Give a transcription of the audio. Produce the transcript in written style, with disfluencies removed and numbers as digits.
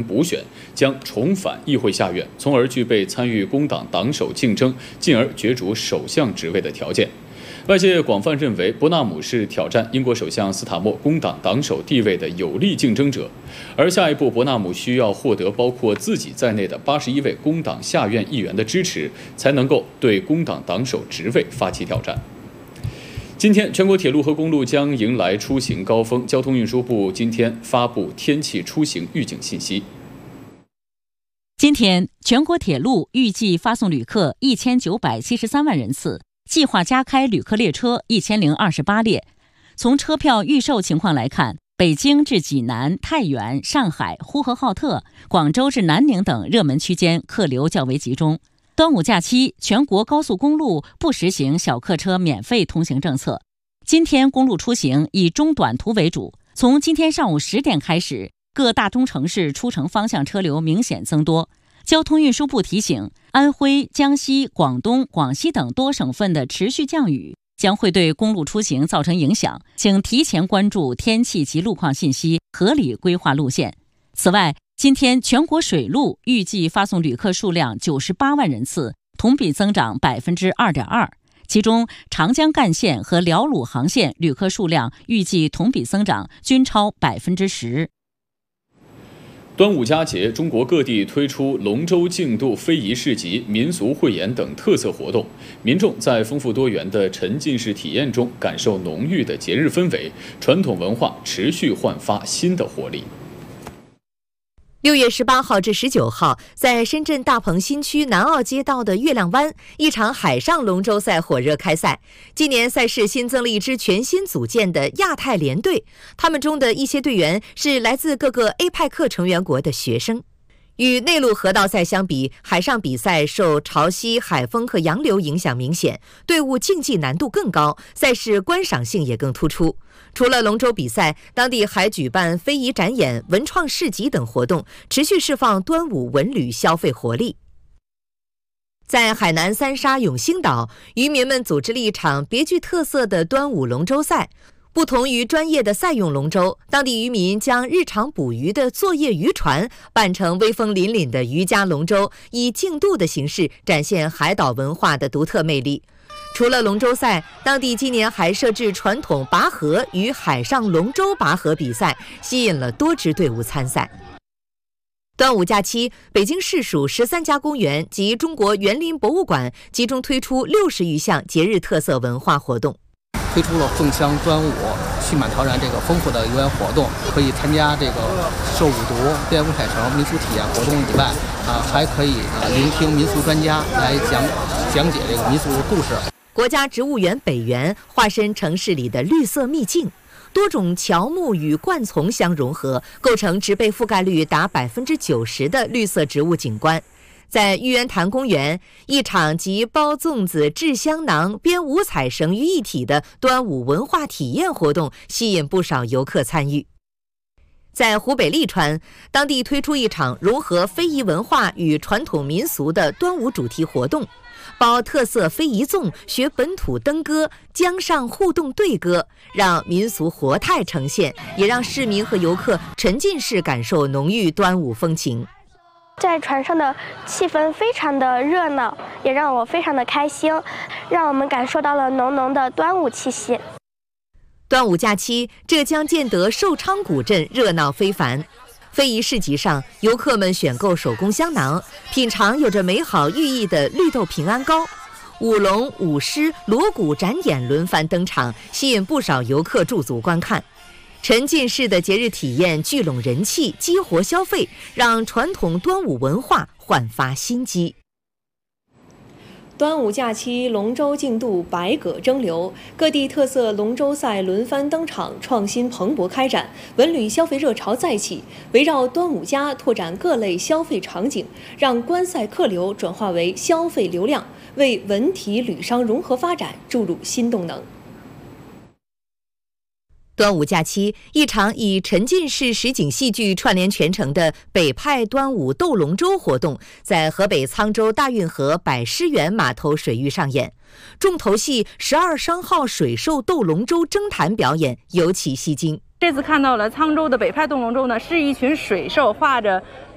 补选，将重返议会下院，从而具备参与工党党首竞争，进而角逐首相职位的条件。外界广泛认为，伯纳姆是挑战英国首相斯塔默工党党首地位的有力竞争者，而下一步伯纳姆需要获得包括自己在内的81位工党下院议员的支持，才能够对工党党首职位发起挑战。今天，全国铁路和公路将迎来出行高峰，交通运输部今天发布天气出行预警信息。 今天，全国铁路预计发送旅客1973万人次。计划加开旅客列车1028列。从车票预售情况来看，北京至济南、太原、上海、呼和浩特、广州至南宁等热门区间客流较为集中。端午假期，全国高速公路不实行小客车免费通行政策。今天公路出行以中短途为主。从今天上午10点开始，各大中城市出城方向车流明显增多。交通运输部提醒，安徽、江西、广东、广西等多省份的持续降雨将会对公路出行造成影响，请提前关注天气及路况信息，合理规划路线。此外，今天全国水路预计发送旅客数量98万人次，同比增长2.2%，其中长江干线和辽鲁航线旅客数量预计同比增长均超10%。 端午佳节，中国各地推出龙舟竞渡、非遗市集、民俗汇演等特色活动，民众在丰富多元的沉浸式体验中感受浓郁的节日氛围，传统文化持续焕发新的活力。 6月18号至19号，在深圳大鹏新区南澳街道的月亮湾，一场海上龙舟赛火热开赛。今年赛事新增了一支全新组建的亚太联队，他们中的一些队员是来自各个 APEC 成员国的学生。与内陆河道赛相比，海上比赛受潮汐、海风和洋流影响明显，队伍竞技难度更高，赛事观赏性也更突出。除了龙舟比赛，当地还举办非遗展演、文创市集等活动，持续释放端午文旅消费活力。在海南三沙永兴岛，渔民们组织了一场别具特色的端午龙舟赛。不同于专业的赛用龙舟，当地渔民将日常捕鱼的作业渔船扮成威风凛凛的渔家龙舟，以竞渡的形式展现海岛文化的独特魅力。除了龙舟赛，当地今年还设置传统拔河与海上龙舟拔河比赛，吸引了多支队伍参赛。端午假期，北京市属13家公园及中国园林博物馆集中推出60余项节日特色文化活动。 推出了凤香端午、蓄满陶然这个丰富的游园活动，可以参加这个受五毒、编五彩绳民俗体验活动以外，还可以聆听民俗专家来讲解这个民俗故事。 国家植物园北园化身城市里的绿色秘境，多种乔木与灌丛相融合，构成植被覆盖率达90%的绿色植物景观。在玉渊潭公园，一场集包粽子、制香囊、编五彩绳于一体的端午文化体验活动，吸引不少游客参与。在湖北利川，当地推出一场融合非遗文化与传统民俗的端午主题活动，包特色非遗粽，学本土登歌，江上互动对歌，让民俗活态呈现，也让市民和游客沉浸式感受浓郁端午风情。 在船上的气氛非常的热闹，也让我非常的开心，让我们感受到了浓浓的端午气息。 端午假期，浙江建德寿昌古镇热闹非凡。非遗市集上，游客们选购手工香囊，品尝有着美好寓意的绿豆平安糕。舞龙、舞狮、锣鼓展演轮番登场，吸引不少游客驻足观看。沉浸式的节日体验聚拢人气，激活消费，让传统端午文化焕发新机。 端午假期，龙舟竞渡，百舸争流，各地特色龙舟赛轮番登场，创新蓬勃开展，文旅消费热潮再起。围绕端午佳，拓展各类消费场景，让观赛客流转化为消费流量，为文体旅商融合发展注入新动能。 端午假期，一场以沉浸式实景戏剧串联全程的北派端午斗龙舟活动，在河北沧州大运河百狮园码头水域上演。重头戏12商号水兽斗龙舟征坛表演尤其吸睛。 这次看到了沧州的北派斗龙舟呢，是一群水兽画着